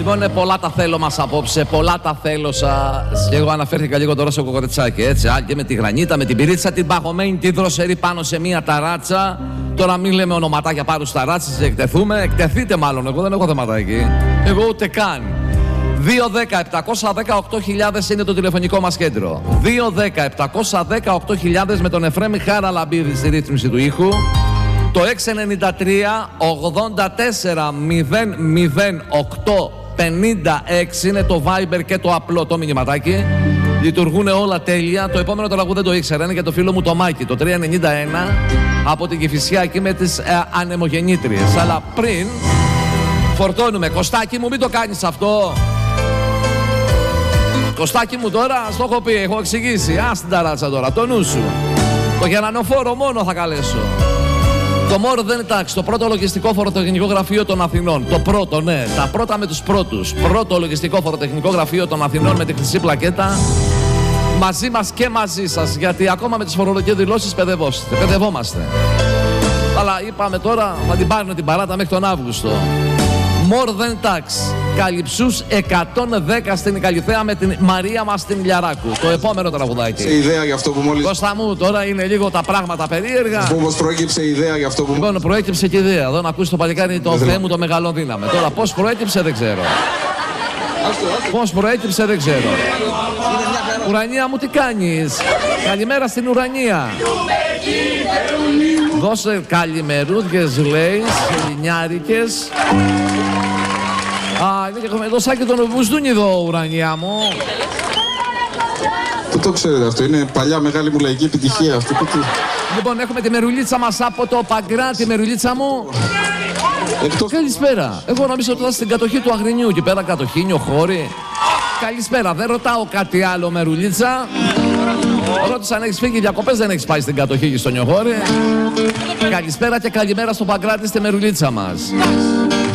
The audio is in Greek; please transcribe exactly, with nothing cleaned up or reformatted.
Λοιπόν, πολλά τα θέλω μας απόψε, πολλά τα θέλω σας. Και εγώ αναφέρθηκα λίγο τώρα στο κοκορετσάκι, έτσι. Α, και με τη γρανίτα, με την πυρίτσα, την παγωμένη, τη δροσερή πάνω σε μία ταράτσα. Τώρα μην λέμε ονοματάκια πάρου στα ράτσες, εκτεθούμε. Εκτεθείτε μάλλον, εγώ δεν έχω θεματάκι. Εγώ ούτε καν. δύο δέκα επτακόσια δεκαοκτώ χιλιάδες είναι το τηλεφωνικό μας κέντρο. δύο δέκα επτακόσια δεκαοκτώ χιλιάδες με τον Εφρέμη Χαραλαμπίδη στη ρύθμιση του ήχου. Το έξι εννιά τρία ογδόντα τέσσερα μηδέν μηδέν οκτώ πενήντα έξι είναι το Viber και το απλό το μηνυματάκι. Λειτουργούν όλα τέλεια. Το επόμενο τραγούδι δεν το ήξερα, είναι για το φίλο μου το Μάκη, το τρία ενενήντα ένα από την Κηφισιά εκεί με τις ε, ανεμογεννήτριες. Αλλά πριν φορτώνουμε. Κωστάκι μου, μην το κάνεις αυτό. Κωστάκι μου, τώρα στο έχω πει, έχω εξηγήσει. Ας την ταράτσα τώρα, το νου σου. Το γερανοφόρο μόνο θα καλέσω. Το More Than Tax, το πρώτο λογιστικό φοροτεχνικό γραφείο των Αθηνών. Το πρώτο, ναι, τα πρώτα με τους πρώτους. Πρώτο λογιστικό φοροτεχνικό γραφείο των Αθηνών με τη χρυσή πλακέτα. Μαζί μας και μαζί σας, γιατί ακόμα με τις φορολογικές δηλώσεις παιδευόμαστε. Αλλά είπαμε τώρα, θα την πάρουν την παράτα μέχρι τον Αύγουστο. More Than Tax. Καλυψούς εκατόν δέκα στην Καλυθέα με την Μαρία μας την Λιαράκου. Το επόμενο τραγουδάκι. Σε ιδέα για αυτό που μόλις... Κώστα μου, τώρα είναι λίγο τα πράγματα περίεργα. Πώς προέκυψε η ιδέα για αυτό που... Λοιπόν, προέκυψε και ιδέα. Εδώ να ακούσει το παλικάρι το Θεέ μου το μεγάλο δύναμη. Τώρα πώς προέκυψε δεν ξέρω. Πώς προέκυψε δεν ξέρω. Ουρανία μου, τι κάνεις? Καλημέρα στην Ουρανία. Δώσε καλημερούδιες, λέει, ελληνιάρικες. Α, είναι και έχουμε εδώ σάκι τον Μπουσδούνιδο, Ουρανία μου. Πού το ξέρετε αυτό, είναι παλιά μεγάλη μου λαϊκή επιτυχία αυτή. Λοιπόν, έχουμε τη μερουλίτσα μας από το Παγκράτη, μερουλίτσα μου. Εκτός... Καλησπέρα. Εγώ νομίζω ότι θα στην κατοχή του Αγρινιού, εκεί πέρα κατοχήνιο, χώρι. Καλησπέρα, δεν ρωτάω κάτι άλλο, μερουλίτσα. Ρώτησα αν έχεις φύγει διακοπές, δεν έχεις πάει στην κατοχή και στο Νιοχώρι. Καλησπέρα και καλημέρα στο Παγκράτη, στη μερουλίτσα μας.